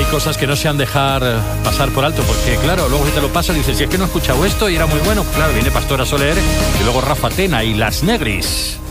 cosas que no se han dejar pasar por alto, porque claro, luego si te lo pasas dices, si es que no he escuchado esto y era muy bueno, claro, viene Pastora Soler y luego Rafa Tena y Las Negris.